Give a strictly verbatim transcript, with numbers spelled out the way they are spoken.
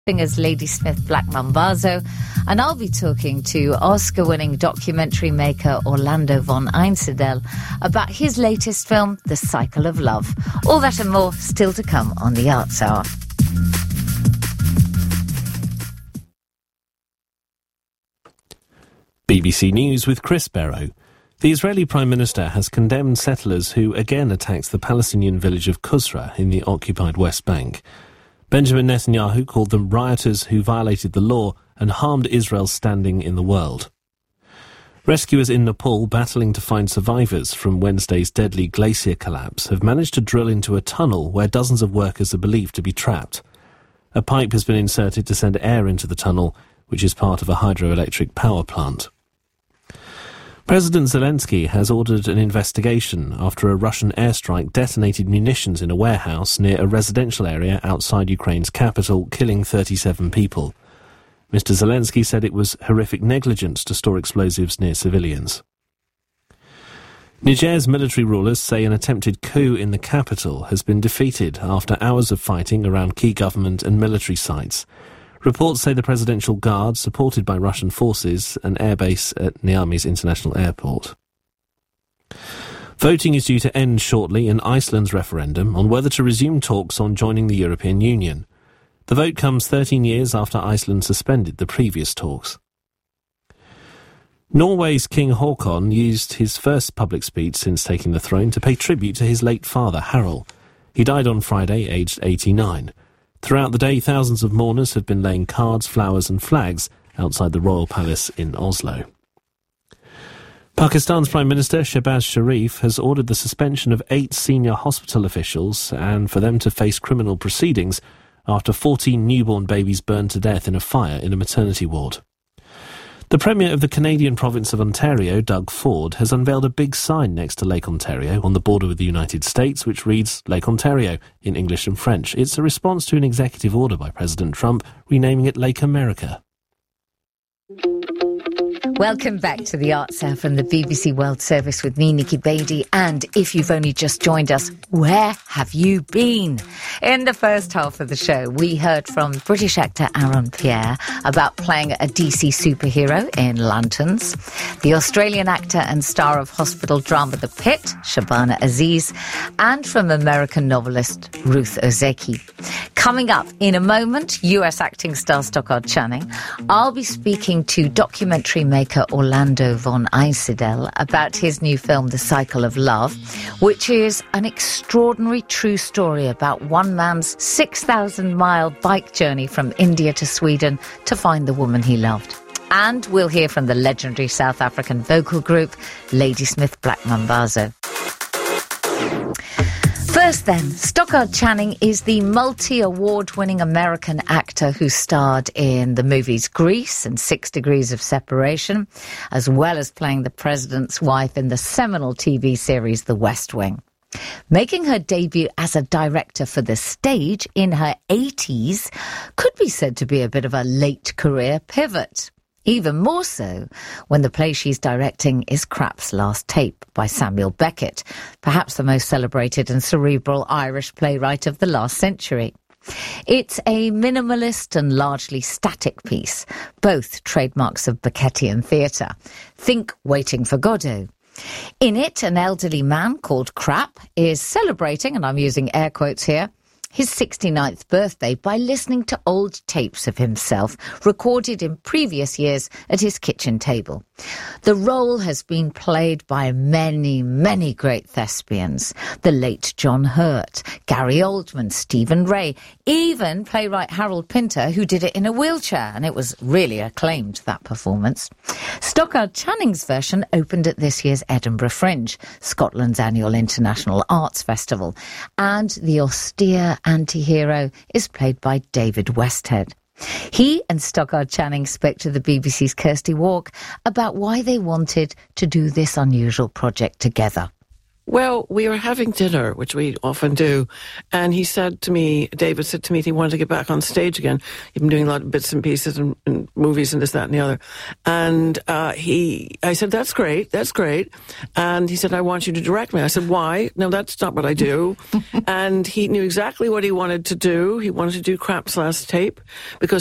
as Ladysmith Black Mambazo, and I'll be talking to Oscar-winning documentary maker Orlando von Einsiedel about his latest film, The Cycle of Love. All that and more still to come on the Arts Hour. B B C News with Chris Barrow. The Israeli Prime Minister has condemned settlers who again attacked the Palestinian village of Qusra in the occupied West Bank. Benjamin Netanyahu called them rioters who violated the law and harmed Israel's standing in the world. Rescuers in Nepal, battling to find survivors from Wednesday's deadly glacier collapse, have managed to drill into a tunnel where dozens of workers are believed to be trapped. A pipe has been inserted to send air into the tunnel, which is part of a hydroelectric power plant. President Zelensky has ordered an investigation after a Russian airstrike detonated munitions in a warehouse near a residential area outside Ukraine's capital, killing thirty-seven people. Mister Zelensky said it was horrific negligence to store explosives near civilians. Niger's military rulers say an attempted coup in the capital has been defeated after hours of fighting around key government and military sites. Reports say the Presidential Guard, supported by Russian forces, an airbase at Niamey's international airport. Voting is due to end shortly in Iceland's referendum on whether to resume talks on joining the European Union. The vote comes thirteen years after Iceland suspended the previous talks. Norway's King Haakon used his first public speech since taking the throne to pay tribute to his late father, Harald. He died on Friday, aged eighty-nine. Throughout the day, thousands of mourners have been laying cards, flowers and flags outside the royal palace in Oslo. Pakistan's Prime Minister Shehbaz Sharif has ordered the suspension of eight senior hospital officials and for them to face criminal proceedings after fourteen newborn babies burned to death in a fire in a maternity ward. The Premier of the Canadian province of Ontario, Doug Ford, has unveiled a big sign next to Lake Ontario on the border with the United States, which reads Lake Ontario in English and French. It's a response to an executive order by President Trump renaming it Lake America. Welcome back to the Arts Hour from the B B C World Service with me, Nikki Beattie. And if you've only just joined us, where have you been? In the first half of the show, we heard from British actor Aaron Pierre about playing a D C superhero in Lanterns, the Australian actor and star of hospital drama The Pit, Shabana Aziz, and from American novelist Ruth Ozeki. Coming up in a moment, U S acting star Stockard Channing. I'll be speaking to documentary maker Orlando von Einsiedel about his new film The Cycle of Love, which is an extraordinary true story about one man's six thousand mile bike journey from India to Sweden to find the woman he loved. And we'll hear from the legendary South African vocal group Ladysmith Black Mambazo. First then, Stockard Channing is the multi-award-winning American actor who starred in the movies Grease and Six Degrees of Separation, as well as playing the president's wife in the seminal T V series The West Wing. Making her debut as a director for the stage in her eighties could be said to be a bit of a late career pivot. Even more so when the play she's directing is Crap's Last Tape by Samuel Beckett, perhaps the most celebrated and cerebral Irish playwright of the last century. It's a minimalist and largely static piece, both trademarks of Beckettian theatre. Think Waiting for Godot. In it, an elderly man called Crap is celebrating, and I'm using air quotes here, his sixty-ninth birthday by listening to old tapes of himself recorded in previous years at his kitchen table. The role has been played by many, many great thespians. The late John Hurt, Gary Oldman, Stephen Ray, even playwright Harold Pinter, who did it in a wheelchair, and it was really acclaimed, that performance. Stockard Channing's version opened at this year's Edinburgh Fringe, Scotland's annual international arts festival, and the austere anti-hero is played by David Westhead. He and Stockard Channing spoke to the B B C's Kirsty Walk about why they wanted to do this unusual project together. Well, we were having dinner, which we often do, and he said to me, David said to me, he wanted to get back on stage again. He'd been doing a lot of bits and pieces and, and movies and this, that, and the other. And uh, he, I said, that's great, that's great. And he said, I want you to direct me. I said, why? No, that's not what I do. And he knew exactly what he wanted to do. He wanted to do Krapp's Last Tape, because